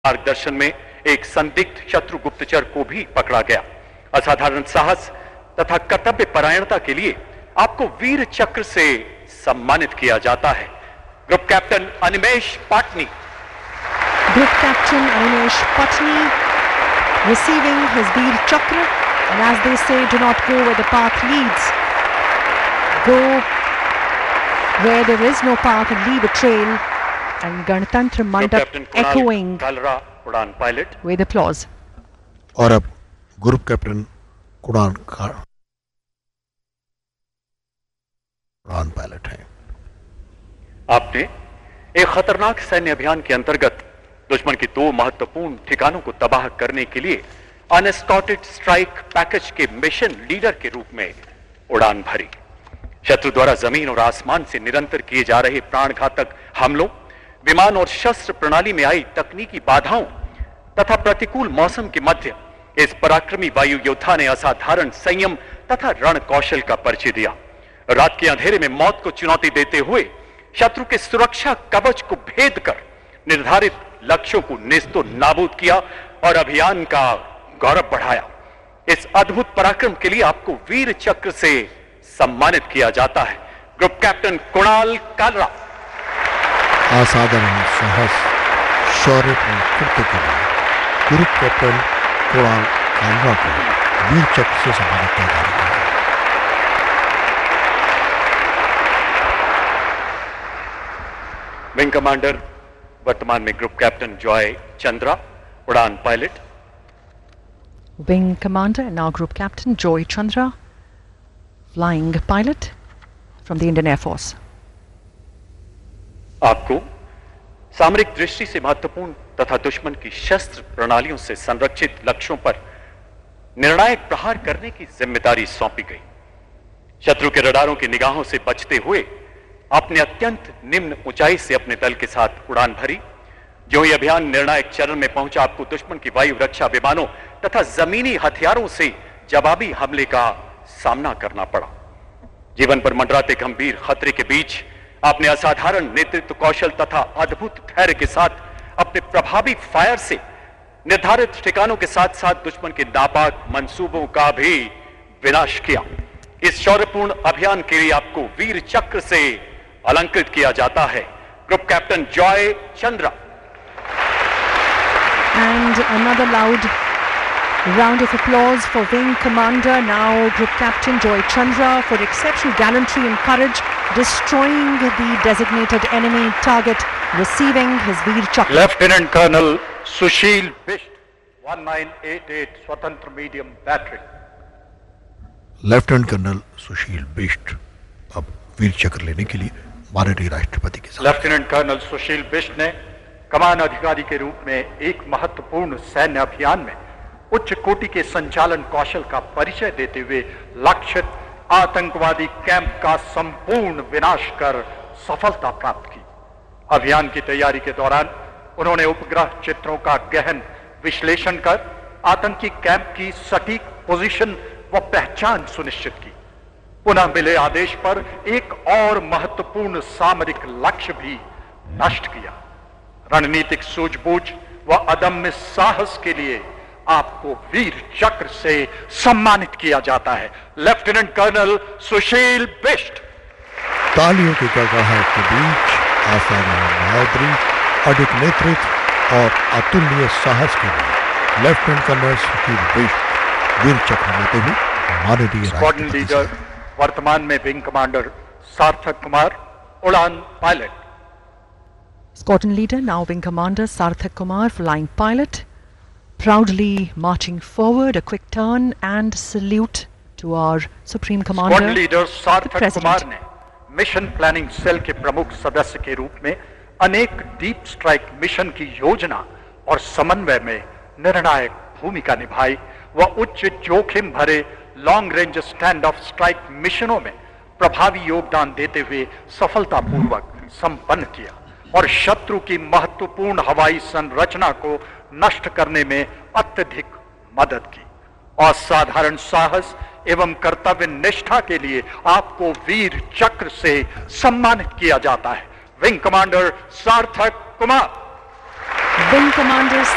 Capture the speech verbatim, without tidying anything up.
मार्गदर्शन में एक संदिग्ध शत्रु गुप्तचर को भी पकड़ा गया। असाधारण साहस तथा कर्तव्य परायणता के लिए आपको वीर चक्र से सम्मानित किया जाता है। Group captain Animesh Patni. Group Captain Animesh Patni receiving his Veer Chakra, and as they say, do not go where the path leads. Go where there is no path and leave a trail. And Ganatantra Mandap echoing उड़ान pilot with applause. और अब group captain उड़ान उड़ान pilot हैं। आपने एक खतरनाक सैन्य अभियान के अंतर्गत दुश्मन की दो महत्वपूर्ण ठिकानों को तबाह करने के लिए अनएस्कॉर्टेड स्ट्राइक पैकेज के मिशन लीडर के रूप में उड़ान भरी। शत्रु द्वारा जमीन और आसमान से निरंतर किए जा रहे प्राणघातक हमलों, विमान और शस्त्र प्रणाली में आई तकनीकी बाधाओं तथा प्रतिकूल मौसम के मध्य इस पराक्रमी वायु योद्धा ने असाधारण संयम तथा रण कौशल का परिचय दिया। रात के अंधेरे में मौत को चुनौती देते हुए शत्रु के सुरक्षा कवच को भेद कर निर्धारित लक्ष्यों को नेस्तो नाबूद किया और अभियान का गौरव बढ़ाया। इस अद्भुत पराक्रम के लिए आपको वीर चक्र से सम्मानित किया जाता है। Group captain Kunal Kalra. असाधारण साहस शौर्यपूर्ण कृत्य के लिए ग्रुप कैप्टन कुणाल कालरा को वीर चक्र से सम्मानित किया जा रहा है। विंग कमांडर वर्तमान में ग्रुप कैप्टन जॉय चंद्रा, उड़ान pilot. Wing Commander and now Group Captain Joy Chandra, flying pilot from the Indian Air Force. आपको सामरिक दृष्टि से महत्वपूर्ण तथा दुश्मन की शस्त्र प्रणालियों से संरक्षित लक्ष्यों पर निर्णायक प्रहार करने की जिम्मेदारी सौंपी गई। शत्रु के रडारों की निगाहों से बचते हुए आपने अत्यंत निम्न ऊंचाई से अपने दल के साथ उड़ान भरी। जो ये अभियान निर्णायक चरण में पहुंचा, आपको दुश्मन की वायु रक्षा विमानों तथा जमीनी हथियारों से जवाबी हमले का सामना करना पड़ा। जीवन पर मंडराते गंभीर खतरे के बीच आपने असाधारण नेतृत्व कौशल तथा अद्भुत धैर्य के साथ अपने प्रभावी फायर से निर्धारित ठिकानों के साथ साथ दुश्मन के नापाक मंसूबों का भी विनाश किया। इस शौर्यपूर्ण अभियान के लिए आपको वीर चक्र से अलंकृत किया जाता है। Group captain Joy Chandra. And another loud round of applause for Wing Commander, now Group Captain Joy Chandra, for exceptional gallantry and courage, destroying the designated enemy target, receiving his Veer Chakra. Lieutenant Colonel Sushil Bisht, one nine eight eight Swatantra Medium Battery. Lieutenant colonel सुशील बिष्ट अब वीर चक्र लेने के लिए माननीय राष्ट्रपति के साथ। Lieutenant colonel सुशील बिष्ट ने कमान अधिकारी के रूप में एक महत्वपूर्ण सैन्य अभियान में उच्च कोटि के संचालन कौशल का परिचय देते हुए लक्षित आतंकवादी कैंप का संपूर्ण विनाश कर सफलता प्राप्त की। अभियान की तैयारी के दौरान उन्होंने उपग्रह चित्रों का गहन विश्लेषण कर आतंकी कैंप की सटीक पोजीशन व पहचान सुनिश्चित की। पुनः मिले आदेश पर एक और महत्वपूर्ण सामरिक लक्ष्य भी नष्ट किया। रणनीतिक सूझबूझ व अदम्य साहस के लिए आपको वीर चक्र से सम्मानित किया जाता है। लेफ्टिनेंट कर्नल सुशील बिष्ट। तालियों की गड़गड़ाहट के बीच असाधारण बहादुरी, अडिग नेतृत्व और अतुलनीय साहस के लिए लेफ्टिनेंट कर्नल सुशील बिष्ट वीर चक्र लेते हुए माननीय स्क्वाड्रन लीडर वर्तमान में विंग कमांडर सार्थक कुमार, उड़ान pilot. Squadron leader, now Wing Commander Sarthak Kumar, flying pilot, proudly marching forward, a quick turn and salute to our Supreme Commander, squadron leader the सार्थक President. Kumar ने मिशन प्लानिंग सेल के प्रमुख सदस्य के रूप में अनेक डीप स्ट्राइक मिशन की योजना और समन्वय में निर्णायक भूमिका निभाई व उच्च जोखिम भरे long range stand of strike मिशनों में प्रभावी योगदान देते हुए सफलतापूर्वक संपन्न किया और शत्रु की महत्वपूर्ण हवाई संरचना को नष्ट करने में अत्यधिक मदद की। असाधारण साहस एवं कर्तव्य निष्ठा के लिए आपको वीर चक्र से सम्मानित किया जाता है। विंग कमांडर सार्थक कुमार। Wing Commander